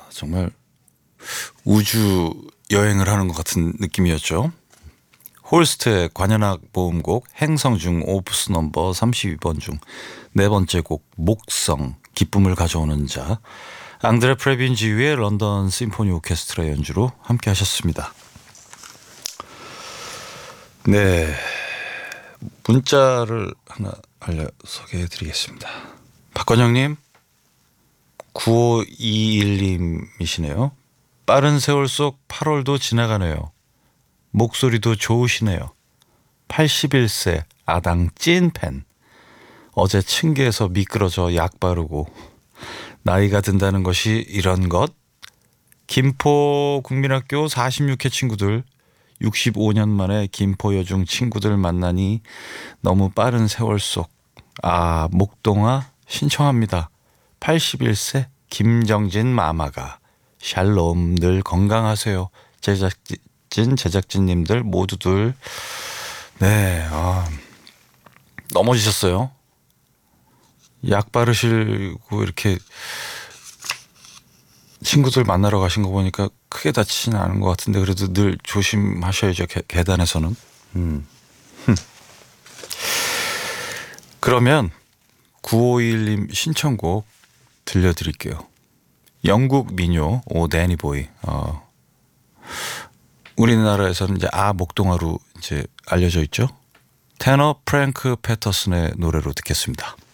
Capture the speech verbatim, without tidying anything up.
정말 우주 여행을 하는 것 같은 느낌이었죠. 홀스트의 관현악 모음곡 행성 중 오프스 넘버 삼십이 번 중 네 번째 곡 목성 기쁨을 가져오는 자, 앙드레 프레빈 지휘의 런던 심포니 오케스트라 연주로 함께 하셨습니다. 네, 문자를 하나 알려 소개해 드리겠습니다. 박건영님, 구오이일님이시네요. 빠른 세월 속 팔월도 지나가네요. 목소리도 좋으시네요. 팔십일 세 아당 찐팬. 어제 층계에서 미끄러져 약 바르고 나이가 든다는 것이 이런 것. 김포 국민학교 사십육 회 친구들, 육십오 년 만에 김포 여중 친구들 만나니 너무 빠른 세월 속. 아, 목동아 신청합니다. 팔십일 세 김정진 마마가. 샬롬, 늘 건강하세요. 제작진 제작진님들 모두들. 네, 아, 넘어지셨어요. 약 바르시고 이렇게 친구들 만나러 가신 거 보니까 크게 다치지는 않은 것 같은데 그래도 늘 조심하셔야죠. 계, 계단에서는. 음. 그러면 구오이일님 신청곡 들려드릴게요. 영국 민요 오 데니보이. 어, 우리나라에서는 이제 아 목동아로 이제 알려져 있죠. 테너 프랭크 패터슨의 노래로 듣겠습니다.